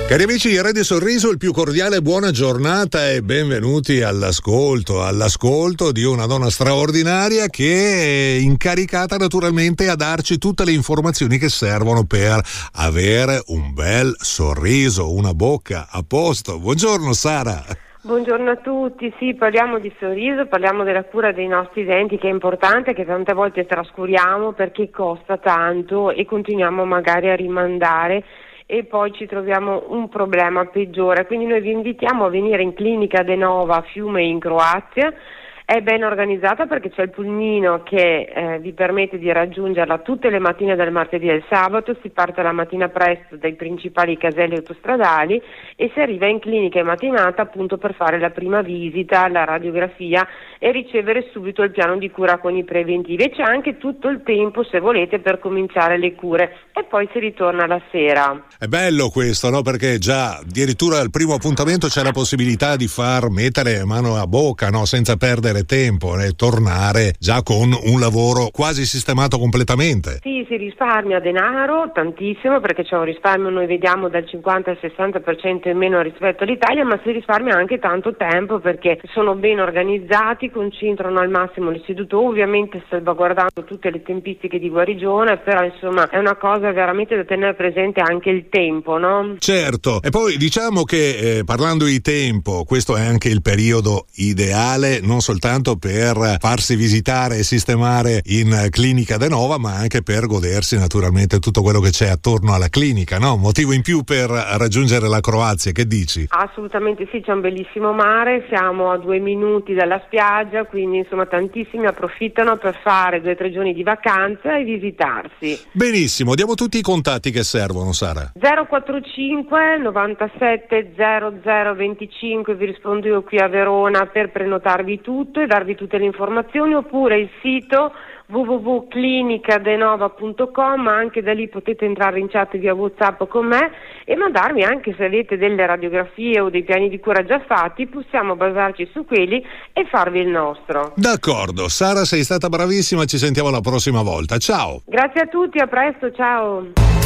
Cari amici di Radio Sorriso, il più cordiale buona giornata e benvenuti all'ascolto di una donna straordinaria che è incaricata naturalmente a darci tutte le informazioni che servono per avere un bel sorriso, una bocca a posto. Buongiorno Sara. Buongiorno a tutti, sì, parliamo di sorriso, parliamo della cura dei nostri denti che è importante, che tante volte trascuriamo perché costa tanto e continuiamo magari a rimandare e poi ci troviamo un problema peggiore. Quindi noi vi invitiamo a venire in clinica Denova a Fiume in Croazia. È ben organizzata perché c'è il pulmino che vi permette di raggiungerla tutte le mattine del martedì e del sabato. Si parte la mattina presto dai principali caselli autostradali e si arriva in clinica in mattinata appunto per fare la prima visita, la radiografia e ricevere subito il piano di cura con i preventivi. E c'è anche tutto il tempo, se volete, per cominciare le cure e poi si ritorna la sera. È bello questo, no? Perché già addirittura al primo appuntamento c'è la possibilità di far mettere mano a bocca, no? Senza perdere tempo e tornare già con un lavoro quasi sistemato completamente. Sì, si risparmia denaro tantissimo perché c'è un risparmio, noi vediamo dal 50 al 60% in meno rispetto all'Italia, ma si risparmia anche tanto tempo perché sono ben organizzati, concentrano al massimo l'istituto, ovviamente salvaguardando tutte le tempistiche di guarigione, però insomma è una cosa veramente da tenere presente anche il tempo, no? Certo, e poi diciamo che parlando di tempo, questo è anche il periodo ideale non soltanto per farsi visitare e sistemare in clinica Denova, ma anche per godersi naturalmente tutto quello che c'è attorno alla clinica, no? Motivo in più per raggiungere la Croazia, che dici? Assolutamente sì, c'è un bellissimo mare, siamo a 2 minuti dalla spiaggia, quindi insomma tantissimi approfittano per fare 2 o 3 giorni di vacanza e visitarsi. Benissimo, diamo tutti i contatti che servono, Sara. 045 97 00 25, vi rispondo io qui a Verona per prenotarvi tutto e darvi tutte le informazioni, oppure il sito www.clinicadenova.com, ma anche da lì potete entrare in chat via WhatsApp con me e mandarmi anche se avete delle radiografie o dei piani di cura già fatti, possiamo basarci su quelli e farvi il nostro. D'accordo, Sara, sei stata bravissima, ci sentiamo la prossima volta, ciao! Grazie a tutti, a presto, ciao!